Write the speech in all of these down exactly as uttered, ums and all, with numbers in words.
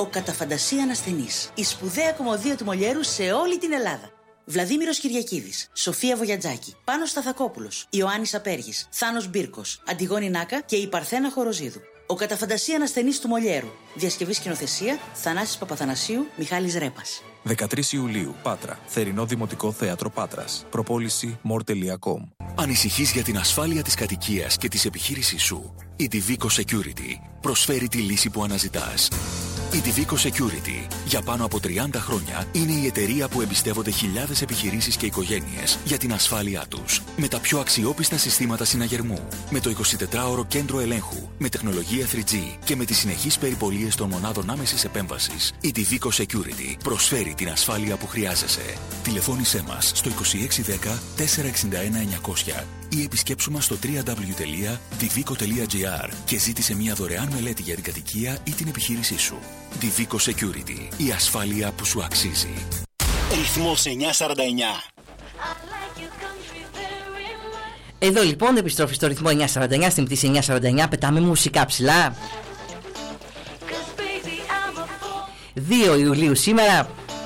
Ο κατά φαντασία ανασθενής. Η σπουδαία κωμωδία του Μολιέρου σε όλη την Ελλάδα. Βλαδίμηρος Κυριακίδης, Σοφία Βογιατζάκη, Πάνος Σταθακόπουλος, Ιωάννης Απέργης, Θάνος Μπίρκος, Αντιγόνη Νάκα και η Παρθένα Χοροζίδου. Ο κατά φαντασία ανασθενής του Μολιέρου. Διασκευή σκηνοθεσία Θανάσης Παπαθανασίου, Μιχάλης Ρέπας. δεκατρείς Ιουλίου, Πάτρα. Θερινό Δημοτικό Θέατρο Πάτρας. Προπόληση μορ τελεία κομ. Ανησυχείς για την ασφάλεια της κατοικίας και της επιχείρησής σου? Η Divico Security προσφέρει τη λύση που αναζητάς. Η Divico Security για πάνω από τριάντα χρόνια είναι η εταιρεία που εμπιστεύονται χιλιάδες επιχειρήσεις και οικογένειες για την ασφάλειά τους. Με τα πιο αξιόπιστα συστήματα συναγερμού, με το εικοσιτετράωρο κέντρο ελέγχου, με τεχνολογία θρι τζι και με τις συνεχείς περιπολίες των μονάδων άμεσης επέμβασης, η Divico Security προσφέρει την ασφάλεια που χρειάζεσαι. Τηλεφώνησέ μας στο είκοσι έξι δέκα τετρακόσια εξήντα ένα εννιακόσια ή επισκέψου μας στο double-u double-u double-u τελεία divico τελεία gr και ζήτησε μια δωρεάν μελέτη για την κατοικία ή την επιχείρησή σου. Divico Security. Η ασφάλεια που σου αξίζει. Ρυθμός εννιακόσια σαράντα εννιά. Εδώ λοιπόν επιστροφή στο ρυθμό εννιακόσια σαράντα εννιά, στην πτήση εννιακόσια σαράντα εννιά, πετάμε μουσικά ψηλά. δύο Ιουλίου σήμερα.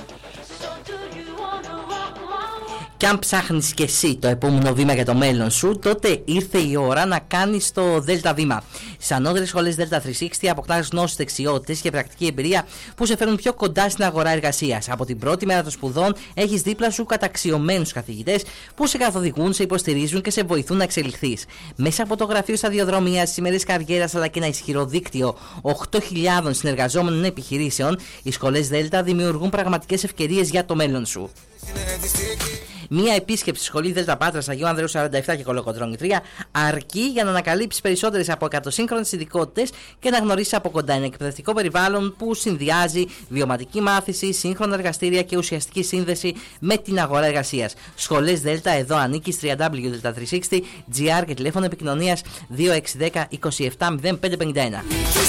Και αν ψάχνεις και εσύ το επόμενο βήμα για το μέλλον σου, τότε ήρθε η ώρα να κάνεις το ΔΕΛΤΑ βήμα. Στις ανώτερες σχολές ΔΕΛΤΑ τριακόσια εξήντα αποκτάς γνώσεις, δεξιότητες και πρακτική εμπειρία που σε φέρνουν πιο κοντά στην αγορά εργασίας. Από την πρώτη μέρα των σπουδών έχεις δίπλα σου καταξιωμένους καθηγητές που σε καθοδηγούν, σε υποστηρίζουν και σε βοηθούν να εξελιχθείς. Μέσα από το γραφείο σταδιοδρομίας, τις ημέρες καριέρας αλλά και ένα ισχυρό δίκτυο οκτώ χιλιάδων συνεργαζόμενων επιχειρήσεων, οι σχολές ΔΕΛΤΑ δημιουργούν πραγματικές ευκαιρίες για το μέλλον σου. Μία επίσκεψη στη σχολή ΔΕΛΤΑ Πάτρας Αγίου Ανδρέου σαράντα επτά και Κολοκοτρώνη τρία αρκεί για να ανακαλύψεις περισσότερες από εκατό σύγχρονες ειδικότητες και να γνωρίσεις από κοντά ένα εκπαιδευτικό περιβάλλον που συνδυάζει βιωματική μάθηση, σύγχρονα εργαστήρια και ουσιαστική σύνδεση με την αγορά εργασίας. Σχολές ΔΕΛΤΑ, εδώ ανήκεις, double-u double-u double-u τελεία delta τριακόσια εξήντα τζι αρ και τηλέφωνο επικοινωνίας δύο έξι ένα μηδέν είκοσι επτά μηδέν πέντε πενήντα ένα.